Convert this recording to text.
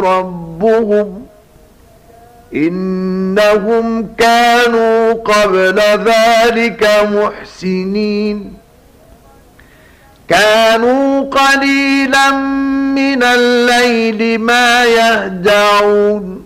ربهم إنهم كانوا قبل ذلك محسنين كانوا قليلا من الليل ما يهجعون